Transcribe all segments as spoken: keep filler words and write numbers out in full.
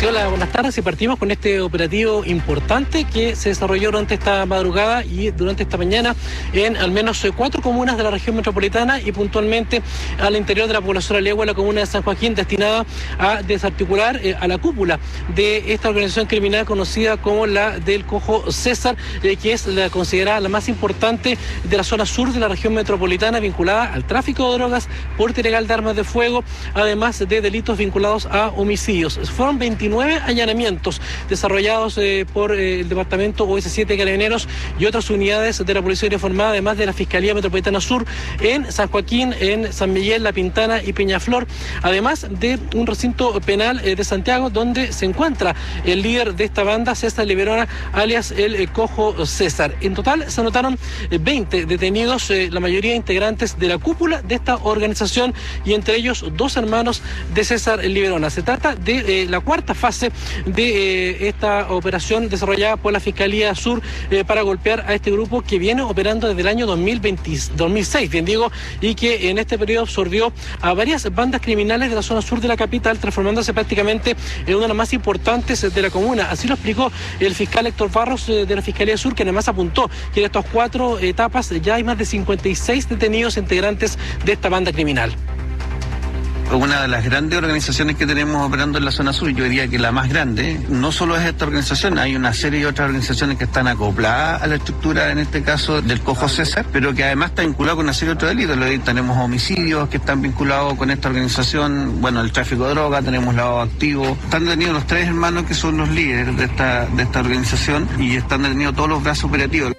Sí, hola, buenas tardes, y partimos con este operativo importante que se desarrolló durante esta madrugada y durante esta mañana en al menos cuatro comunas de la región metropolitana y puntualmente al interior de la población Alegua, la comuna de San Joaquín, destinada a desarticular eh, a la cúpula de esta organización criminal conocida como la del Cojo César, eh, que es la considerada la más importante de la zona sur de la región metropolitana, vinculada al tráfico de drogas, porte ilegal de armas de fuego, además de delitos vinculados a homicidios. Fueron veintinueve allanamientos desarrollados eh, por eh, el departamento O S siete Carabineros y otras unidades de la Policía Uniformada, además de la Fiscalía Metropolitana Sur, en San Joaquín, en San Miguel, La Pintana y Peñaflor, además de un recinto penal eh, de Santiago, donde se encuentra el líder de esta banda, César Liberona, alias el eh, Cojo César. En total se anotaron eh, veinte detenidos, eh, la mayoría integrantes de la cúpula de esta organización, y entre ellos dos hermanos de César Liberona. Se trata de eh, la cuarta fase de eh, esta operación desarrollada por la Fiscalía Sur eh, para golpear a este grupo que viene operando desde el año dos mil veinte, dos mil seis, bien digo, y que en este periodo absorbió a varias bandas criminales de la zona sur de la capital, transformándose prácticamente en una de las más importantes de la comuna. Así lo explicó el fiscal Héctor Barros eh, de la Fiscalía Sur, que además apuntó que en estas cuatro etapas ya hay más de cincuenta y seis detenidos integrantes de esta banda criminal. Una de las grandes organizaciones que tenemos operando en la zona sur, yo diría que la más grande, no solo es esta organización, hay una serie de otras organizaciones que están acopladas a la estructura, en este caso del Cojo César, pero que además está vinculado con una serie de otros delitos. Tenemos homicidios que están vinculados con esta organización, bueno, el tráfico de droga, tenemos lavado activo. Están detenidos los tres hermanos que son los líderes de esta, de esta organización, y están detenidos todos los brazos operativos.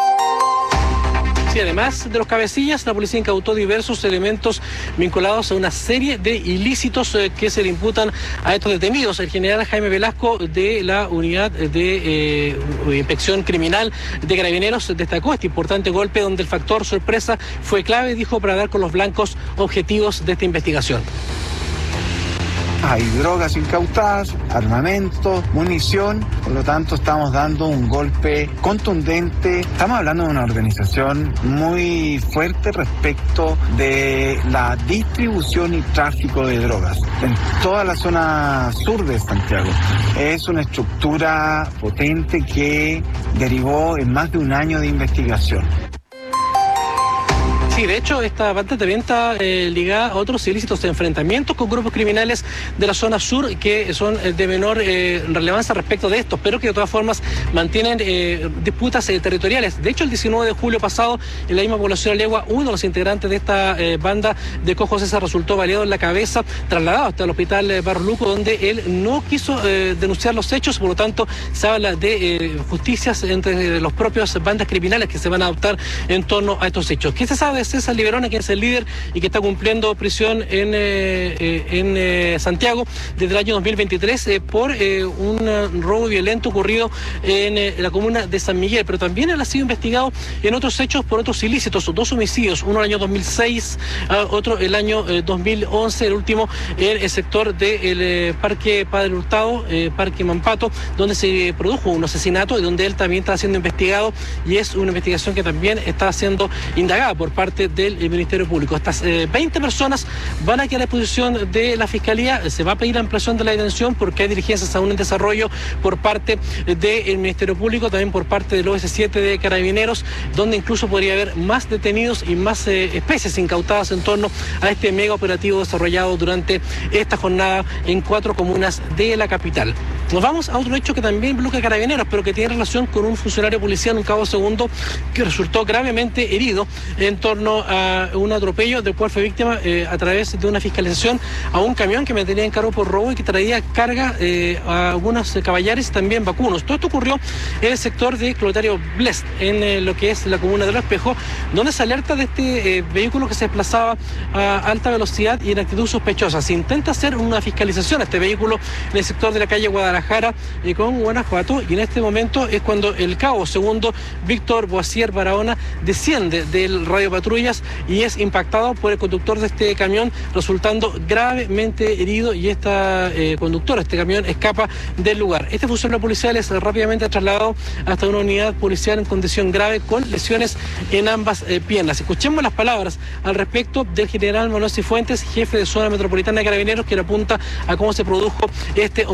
Y además de los cabecillas, la policía incautó diversos elementos vinculados a una serie de ilícitos eh, que se le imputan a estos detenidos. El general Jaime Velasco, de la unidad de eh, inspección criminal de Carabineros, destacó este importante golpe donde el factor sorpresa fue clave, dijo, para dar con los blancos objetivos de esta investigación. Hay drogas incautadas, armamento, munición, por lo tanto estamos dando un golpe contundente. Estamos hablando de una organización muy fuerte respecto de la distribución y tráfico de drogas en toda la zona sur de Santiago. Es una estructura potente que derivó en más de un año de investigación. Sí, de hecho, esta banda también está eh, ligada a otros ilícitos de enfrentamientos con grupos criminales de la zona sur que son eh, de menor eh, relevancia respecto de estos, pero que de todas formas mantienen eh, disputas eh, territoriales. De hecho, el diecinueve de julio pasado, en la misma población Alegua, uno de los integrantes de esta eh, banda de Cojo César resultó baleado en la cabeza, trasladado hasta el hospital eh, Barro Luco, donde él no quiso eh, denunciar los hechos. Por lo tanto, se habla de eh, justicias entre los propios bandas criminales que se van a adoptar en torno a estos hechos. ¿Qué se sabe de César Liberona, que es el líder y que está cumpliendo prisión en, eh, en eh, Santiago desde el año dos mil veintitrés eh, por eh, un uh, robo violento ocurrido en eh, la comuna de San Miguel? Pero también él ha sido investigado en otros hechos por otros ilícitos, dos homicidios, uno el año dos mil seis, uh, otro el año eh, dos mil once, el último en el sector del eh, Parque Padre Hurtado, eh, Parque Mampato, donde se produjo un asesinato y donde él también está siendo investigado, y es una investigación que también está siendo indagada por parte del Ministerio Público. Estas eh, veinte personas van a quedar a disposición de la Fiscalía. Se va a pedir la ampliación de la detención porque hay diligencias aún en desarrollo por parte del Ministerio Público, también por parte del O S siete de Carabineros, donde incluso podría haber más detenidos y más eh, especies incautadas en torno a este mega operativo desarrollado durante esta jornada en cuatro comunas de la capital. Nos vamos a otro hecho que también involucra a Carabineros, pero que tiene relación con un funcionario policial, un cabo segundo, que resultó gravemente herido en torno a un atropello del cual fue víctima eh, a través de una fiscalización a un camión que mantenía en cargo por robo y que traía carga eh, a algunos eh, caballares y también vacunos. Todo esto ocurrió en el sector de Clotario Blest, en eh, lo que es la comuna de Los Espejos, donde se alerta de este eh, vehículo que se desplazaba a alta velocidad y en actitud sospechosa. Se intenta hacer una fiscalización a este vehículo en el sector de la calle Guadalajara eh, con Guanajuato, y en este momento es cuando el cabo segundo Víctor Boasier Barahona desciende del radio patrullas y es impactado por el conductor de este camión, resultando gravemente herido, y esta eh, conductora, este camión, escapa del lugar. Este funcionario policial es rápidamente trasladado hasta una unidad policial en condición grave con lesiones en ambas eh, piernas. Escuchemos las palabras al respecto del general Manuel Cifuentes, jefe de zona metropolitana de Carabineros, que le apunta a cómo se produjo este